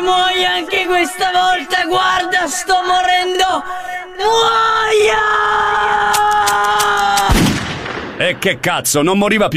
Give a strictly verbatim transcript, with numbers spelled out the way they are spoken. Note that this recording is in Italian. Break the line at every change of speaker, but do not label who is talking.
muoia anche questa volta, guarda, sto morendo! Muoia!
E che cazzo, non moriva più!